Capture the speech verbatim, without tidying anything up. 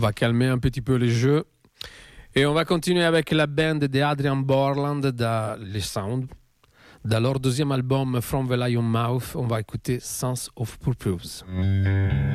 va calmer un petit peu les jeux. Et on va continuer avec la band de Adrian Borland, dans les Sound. Dans leur deuxième album From the Lion Mouth, on va écouter Sense of Purpose.